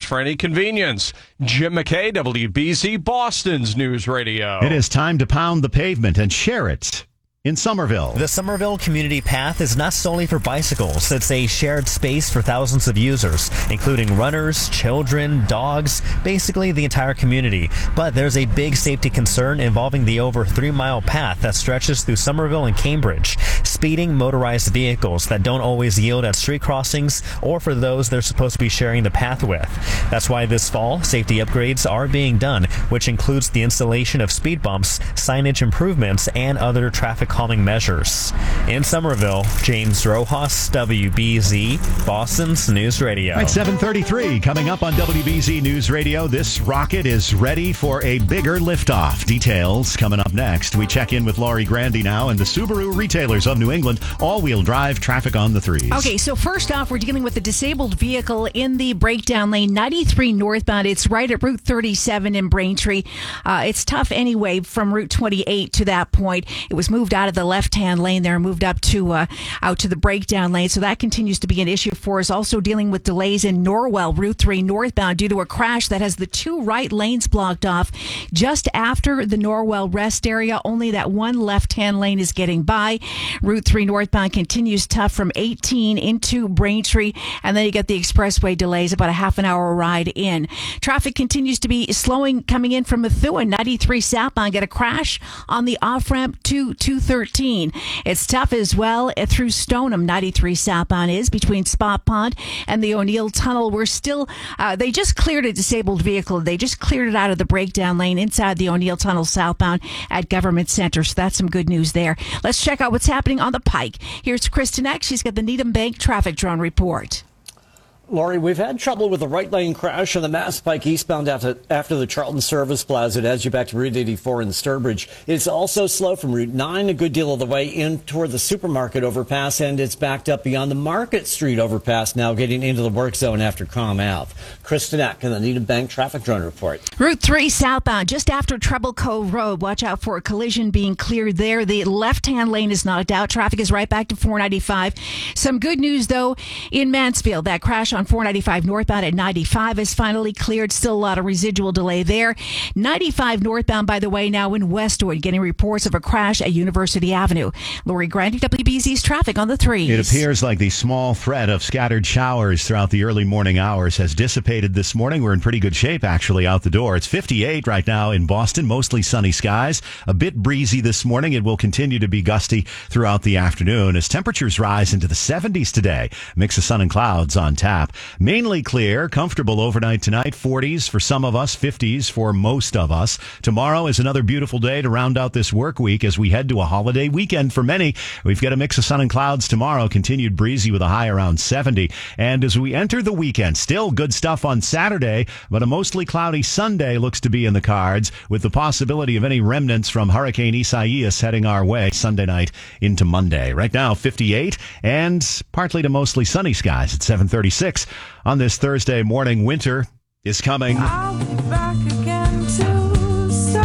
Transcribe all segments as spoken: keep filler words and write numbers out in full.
for any convenience. Jim McKay, W B Z, Boston's News Radio. It is time to pound the pavement and share it. In Somerville. The Somerville Community Path is not solely for bicycles. It's a shared space for thousands of users, including runners, children, dogs, basically the entire community. But there's a big safety concern involving the over three-mile path that stretches through Somerville and Cambridge. Speeding motorized vehicles that don't always yield at street crossings or for those they're supposed to be sharing the path with. That's why this fall, safety upgrades are being done, which includes the installation of speed bumps, signage improvements, and other traffic calming measures. In Somerville, James Rojas, W B Z, Boston's News Radio. At seven thirty-three, coming up on W B Z News Radio, this rocket is ready for a bigger liftoff. Details coming up next. We check in with Laurie Grandy now and the Subaru retailers of New England. All-wheel drive traffic on the threes. Okay, so first off, we're dealing with a disabled vehicle in the breakdown lane, ninety-three northbound. It's right at Route thirty-seven in Braintree. Uh, it's tough anyway from Route twenty-eight to that point. It was moved out of the left-hand lane there and moved up to uh, out to the breakdown lane, so that continues to be an issue for us. Also dealing with delays in Norwell, Route three northbound, due to a crash that has the two right lanes blocked off just after the Norwell rest area. Only that one left-hand lane is getting by. Route three northbound continues tough from eighteen into Braintree, and then you get the expressway delays, about a half an hour ride in. Traffic continues to be slowing coming in from Methuen, ninety-three southbound. Get a crash on the off-ramp to two thirteen. It's tough as well through Stoneham, ninety-three southbound is between Spot Pond and the O'Neill Tunnel. We're still, uh, they just cleared a disabled vehicle. They just cleared it out of the breakdown lane inside the O'Neill Tunnel southbound at Government Center. So that's some good news there. Let's check out what's happening on the Pike. Here's Kristen Eck. She's got the Needham Bank traffic drone report. Laurie, we've had trouble with a right lane crash on the Mass Pike eastbound after, after the Charlton Service Plaza. It adds you back to Route eighty-four in Sturbridge. It's also slow from Route nine a good deal of the way in toward the supermarket overpass, and it's backed up beyond the Market Street overpass now, getting into the work zone after Com Ave. Kristen Eck in the Needham Bank traffic drone report. Route three southbound, just after Treble Cove Road. Watch out for a collision being cleared there. The left-hand lane is knocked out. Traffic is right back to four ninety-five. Some good news, though, in Mansfield. That crash on on four ninety-five northbound at ninety-five is finally cleared. Still a lot of residual delay there. ninety-five northbound, by the way, now in Westwood, getting reports of a crash at University Avenue. Laurie Grandy, W B Z's traffic on the threes. It appears like the small threat of scattered showers throughout the early morning hours has dissipated this morning. We're in pretty good shape, actually, out the door. It's fifty-eight right now in Boston, mostly sunny skies. A bit breezy this morning. It will continue to be gusty throughout the afternoon as temperatures rise into the seventies today. Mix of sun and clouds on tap. Mainly clear, comfortable overnight tonight. forties for some of us, fifties for most of us. Tomorrow is another beautiful day to round out this work week as we head to a holiday weekend for many. We've got a mix of sun and clouds tomorrow, continued breezy with a high around seventy. And as we enter the weekend, still good stuff on Saturday, but a mostly cloudy Sunday looks to be in the cards, with the possibility of any remnants from Hurricane Isaias heading our way Sunday night into Monday. Right now, fifty-eight and partly to mostly sunny skies at seven thirty-six. On this Thursday morning, winter is coming. I'll be back again Tuesday.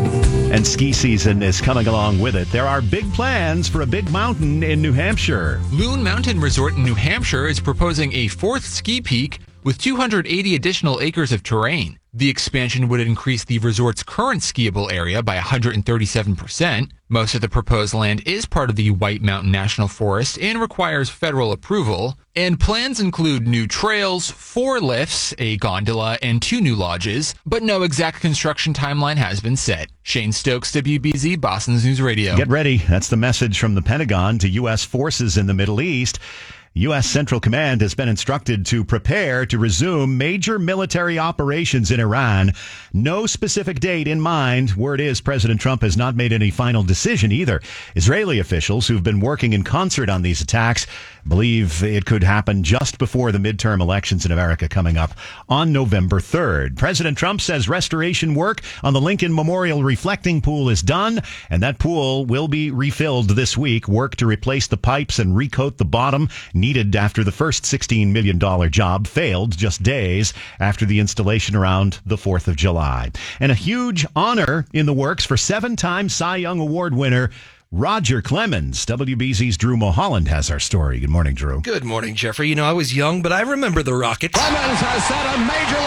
And ski season is coming along with it. There are big plans for a big mountain in New Hampshire. Loon Mountain Resort in New Hampshire is proposing a fourth ski peak with two hundred eighty additional acres of terrain. The expansion would increase the resort's current skiable area by one hundred thirty-seven percent. Most of the proposed land is part of the White Mountain National Forest and requires federal approval. And plans include new trails, four lifts, a gondola, and two new lodges, but no exact construction timeline has been set. Shane Stokes, W B Z, Boston's News Radio. Get ready. That's the message from the Pentagon to U S forces in the Middle East. U S. Central Command has been instructed to prepare to resume major military operations in Iran. No specific date in mind. Word is President Trump has not made any final decision either. Israeli officials who've been working in concert on these attacks believe it could happen just before the midterm elections in America coming up on November third. President Trump says restoration work on the Lincoln Memorial reflecting pool is done, and that pool will be refilled this week. Work to replace the pipes and recoat the bottom needed after the first sixteen million dollars job failed just days after the installation around the fourth of July. And a huge honor in the works for seven-time Cy Young Award winner Roger Clemens. W B Z's Drew Mulholland has our story. Good morning, Drew. Good morning, Jeffrey. You know, I was young, but I remember the Rockets. Clemens has set a major